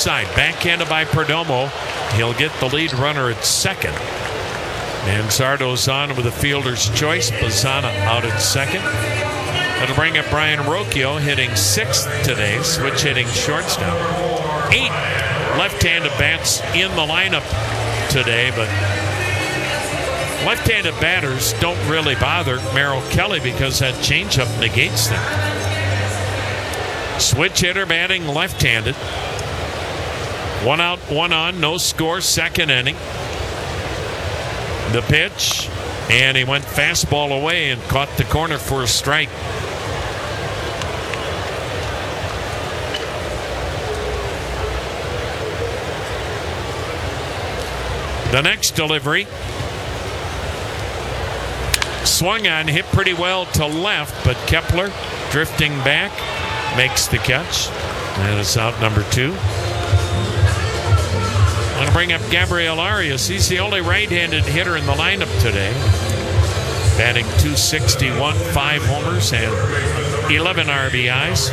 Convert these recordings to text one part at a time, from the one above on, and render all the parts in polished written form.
side. Backhanded by Perdomo. He'll get the lead runner at second. Manzardo's on with a fielder's choice. Bazana out at second. That'll bring up Brian Rocchio, hitting sixth today. Switch hitting shortstop. 8 left-handed bats in the lineup today, but left-handed batters don't really bother Merrill Kelly because that changeup negates them. Switch hitter batting left-handed. 1 out, 1 on, no score, second inning. The pitch, and he went fastball away and caught the corner for a strike. The next delivery, swung on, hit pretty well to left, but Kepler drifting back makes the catch. And it's out number 2. I'm going to bring up Gabriel Arias. He's the only right-handed hitter in the lineup today. Batting .261, 5 homers and 11 RBIs.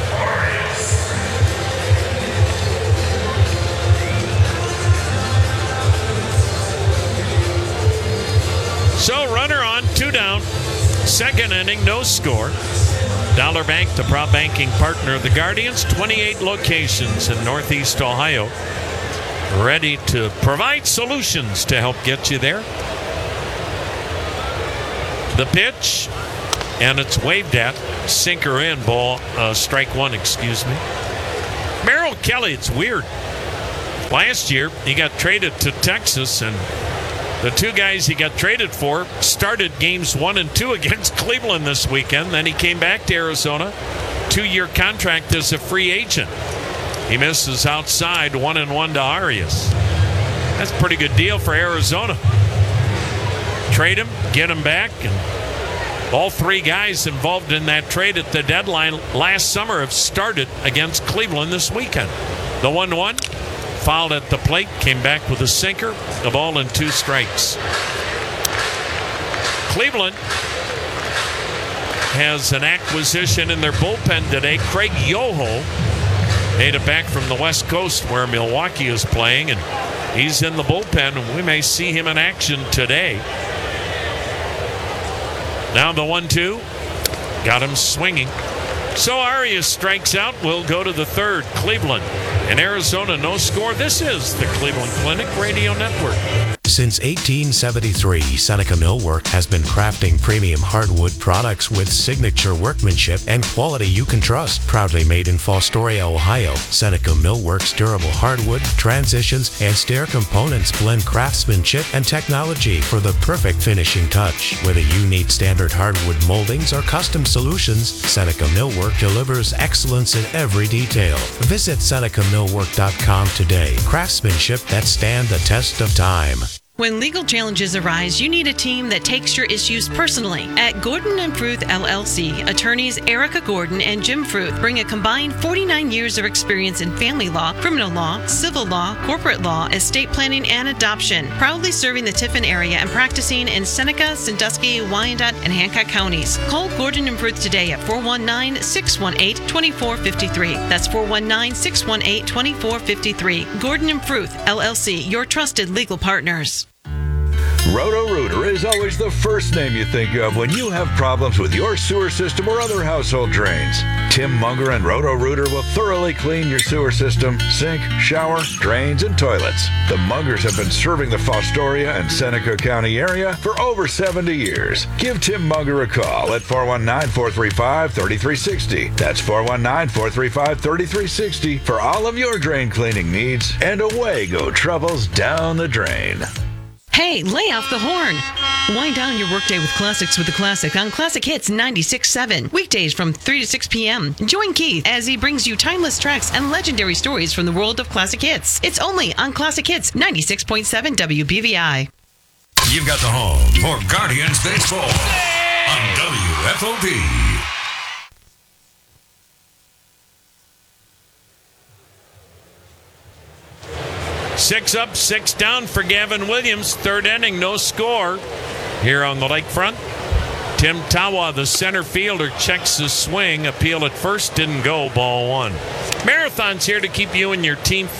So runner on, 2 down. Second inning, no score. Dollar Bank, the prop banking partner of the Guardians. 28 locations in Northeast Ohio. Ready to provide solutions to help get you there. The pitch, and it's waved at. Sinker in, ball, strike 1, excuse me. Merrill Kelly, it's weird. Last year, he got traded to Texas, and the 2 guys he got traded for started games 1 and 2 against Cleveland this weekend. Then he came back to Arizona. 2-year contract as a free agent. He misses outside, 1-1 to Arias. That's a pretty good deal for Arizona. Trade him, get him back, and all 3 guys involved in that trade at the deadline last summer have started against Cleveland this weekend. The 1-1, fouled at the plate, came back with a sinker, a ball and 2 strikes. Cleveland has an acquisition in their bullpen today. Craig Yoho made it back from the West Coast where Milwaukee is playing, and he's in the bullpen, and we may see him in action today. Now the 1-2, got him swinging. So Arias strikes out. We'll go to the third. Cleveland and Arizona, no score. This is the Cleveland Clinic Radio Network. Since 1873, Seneca Millwork has been crafting premium hardwood products with signature workmanship and quality you can trust. Proudly made in Fostoria, Ohio, Seneca Millwork's durable hardwood, transitions, and stair components blend craftsmanship and technology for the perfect finishing touch. Whether you need standard hardwood moldings or custom solutions, Seneca Millwork delivers excellence in every detail. Visit SenecaMillwork.com today. Craftsmanship that stand the test of time. When legal challenges arise, you need a team that takes your issues personally. At Gordon & Fruth LLC, attorneys Erica Gordon and Jim Fruth bring a combined 49 years of experience in family law, criminal law, civil law, corporate law, estate planning, and adoption. Proudly serving the Tiffin area and practicing in Seneca, Sandusky, Wyandotte, and Hancock counties. Call Gordon & Fruth today at 419-618-2453. That's 419-618-2453. Gordon & Fruth LLC, your trusted legal partners. Roto-Rooter is always the first name you think of when you have problems with your sewer system or other household drains. Tim Munger and Roto-Rooter will thoroughly clean your sewer system, sink, shower, drains, and toilets. The Mungers have been serving the Fostoria and Seneca County area for over 70 years. Give Tim Munger a call at 419-435-3360. That's 419-435-3360 for all of your drain cleaning needs, and away go troubles down the drain. Hey, lay off the horn. Wind down your workday with classics with the classic on Classic Hits 96.7. Weekdays from 3 to 6 p.m. Join Keith as he brings you timeless tracks and legendary stories from the world of classic hits. It's only on Classic Hits 96.7 WBVI. You've got the home for Guardians Baseball on WFOP. 6 up, 6 down for Gavin Williams. Third inning, no score here on the lakefront. Tim Tawa, the center fielder, checks his swing. Appeal at first, didn't go, ball 1. Marathon's here to keep you and your team